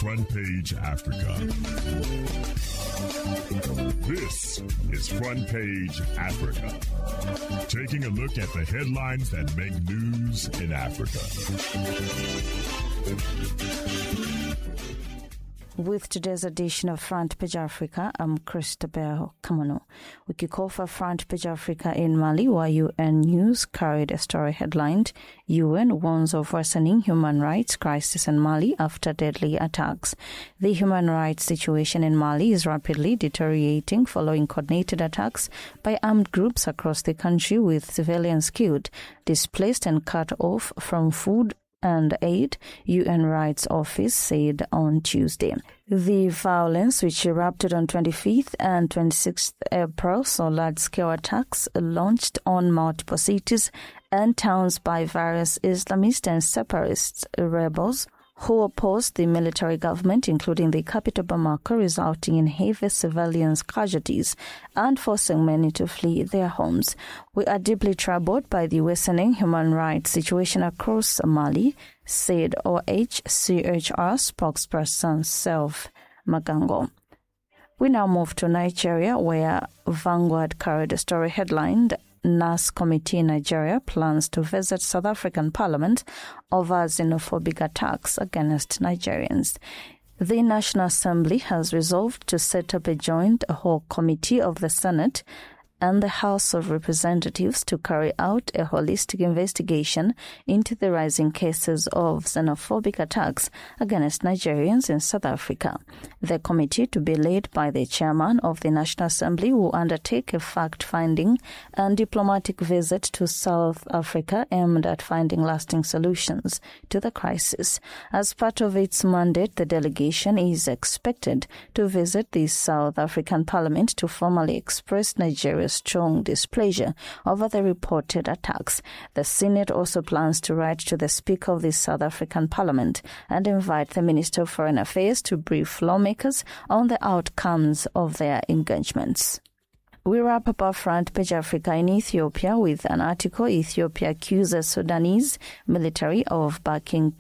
Front Page Africa. This is Front Page Africa, taking a look at the headlines that make news in Africa. With today's edition of Front Page Africa, I'm Christabel Kamano. We kick off our Front Page Africa in Mali, where UN News carried a story headlined, UN warns of worsening human rights crisis in Mali after deadly attacks. The human rights situation in Mali is rapidly deteriorating following coordinated attacks by armed groups across the country, with civilians killed, displaced and cut off from food and aid, UN Rights Office said on Tuesday. The violence, which erupted on 25th and 26th April, saw large-scale attacks launched on multiple cities and towns by various Islamist and separatist rebels who opposed the military government, including the capital Bamako, resulting in heavy civilian casualties and forcing many to flee their homes. We are deeply troubled by the worsening human rights situation across Mali, said OHCHR spokesperson Self Magango. We now move to Nigeria, where Vanguard carried a story headlined, NAS Committee in Nigeria plans to visit South African Parliament over xenophobic attacks against Nigerians. The National Assembly has resolved to set up a joint Hawk Committee of the Senate and the House of Representatives to carry out a holistic investigation into the rising cases of xenophobic attacks against Nigerians in South Africa. The committee, to be led by the chairman of the National Assembly, will undertake a fact-finding and diplomatic visit to South Africa aimed at finding lasting solutions to the crisis. As part of its mandate, the delegation is expected to visit the South African Parliament to formally express Nigeria's strong displeasure over the reported attacks. The Senate also plans to write to the Speaker of the South African Parliament and invite the Minister of Foreign Affairs to brief lawmakers on the outcomes of their engagements. We wrap up our Front Page Africa in Ethiopia with an article. Ethiopia accuses Sudanese military of backing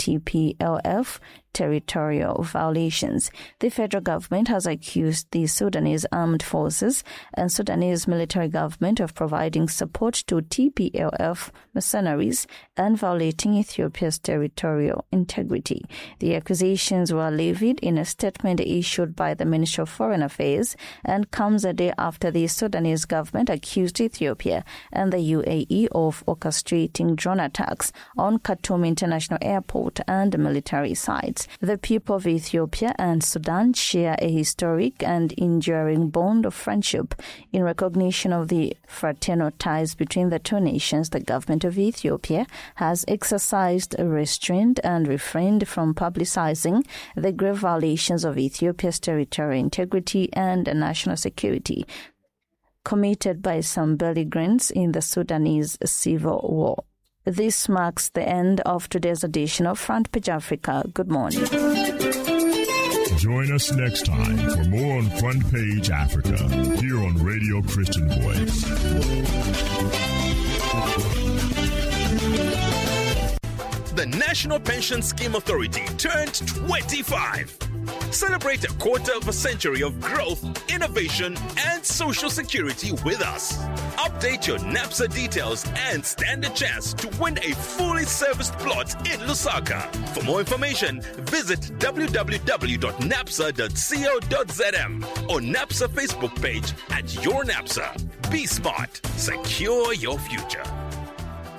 TPLF territorial violations. The federal government has accused the Sudanese armed forces and Sudanese military government of providing support to TPLF mercenaries and violating Ethiopia's territorial integrity. The accusations were levied in a statement issued by the Ministry of Foreign Affairs and comes a day after the Sudanese government accused Ethiopia and the UAE of orchestrating drone attacks on Khartoum International Airport and military sites. The people of Ethiopia and Sudan share a historic and enduring bond of friendship. In recognition of the fraternal ties between the two nations, the government of Ethiopia has exercised restraint and refrained from publicizing the grave violations of Ethiopia's territorial integrity and national security committed by some belligerents in the Sudanese civil war. This marks the end of today's edition of Front Page Africa. Good morning. Join us next time for more on Front Page Africa, here on Radio Christian Voice. The National Pension Scheme Authority turned 25. Celebrate a quarter of a century of growth, innovation, and social security with us. Update your NAPSA details and stand a chance to win a fully serviced plot in Lusaka. For more information, visit www.napsa.co.zm or NAPSA Facebook page at Your NAPSA. Be smart. Secure your future.